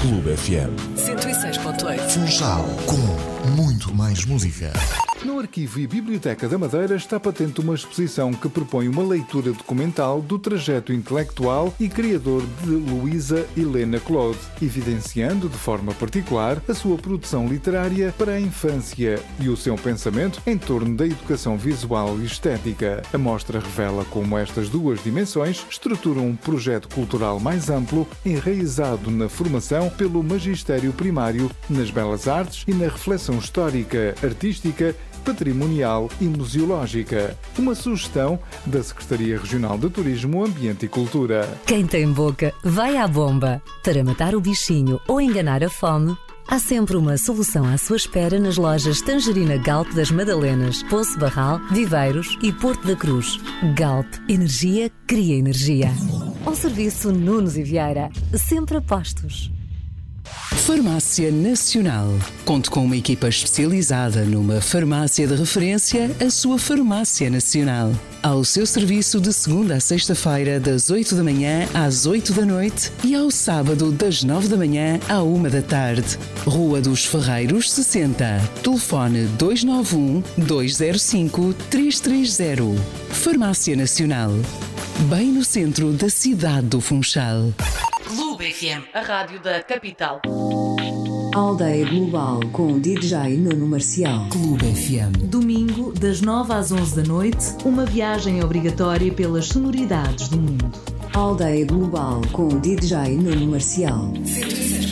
Clube FM 106.8. Funchal, com muito mais música. No Arquivo e Biblioteca da Madeira está patente uma exposição que propõe uma leitura documental do trajeto intelectual e criador de Luísa Helena Claude, evidenciando de forma particular a sua produção literária para a infância e o seu pensamento em torno da educação visual e estética. A mostra revela como estas duas dimensões estruturam um projeto cultural mais amplo, enraizado na formação pelo magistério primário, nas belas artes e na reflexão histórica, artística, patrimonial e museológica. Uma sugestão da Secretaria Regional de Turismo, Ambiente e Cultura. Quem tem boca, vai à bomba. Para matar o bichinho ou enganar a fome, há sempre uma solução à sua espera nas lojas Tangerina Galp das Madalenas, Poço Barral, Viveiros e Porto da Cruz. Galp. Energia cria energia. Ao serviço Nunes e Vieira. Sempre a postos. Farmácia Nacional. Conte com uma equipa especializada numa farmácia de referência, a sua Farmácia Nacional. Ao seu serviço de segunda a sexta-feira, das 8 da manhã às 8 da noite e ao sábado, das 9 da manhã à 1 da tarde. Rua dos Ferreiros, 60. Telefone 291-205-330. Farmácia Nacional. Bem no centro da cidade do Funchal. Clube FM, a rádio da capital. Aldeia Global com DJ Nuno Marcial. Clube FM. Domingo, das 9 às 11 da noite, uma viagem obrigatória pelas sonoridades do mundo. Aldeia Global com DJ Nuno Marcial. 106.8.